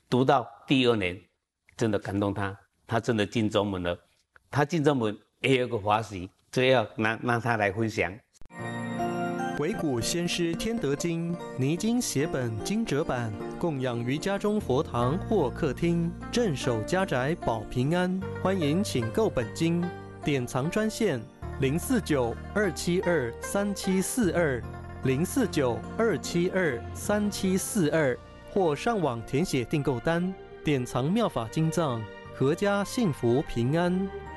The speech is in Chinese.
读到第2年，真的感动他，他真的进中门了。他进中门也有个华喜，这要让他来分享。 鬼谷先师天德经拟经写本经折版，供养于家中佛堂或客厅，镇守家宅保平安。欢迎请购本经，典藏专线049-272-3742，049-272-3742，或上网填写订购单，典藏妙法经藏，阖家幸福平安。